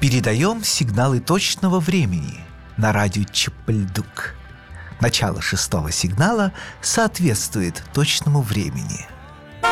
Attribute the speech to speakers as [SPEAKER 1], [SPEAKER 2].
[SPEAKER 1] Передаем сигналы точного времени на радио Чапальдук. Начало 6-го сигнала соответствует точному времени.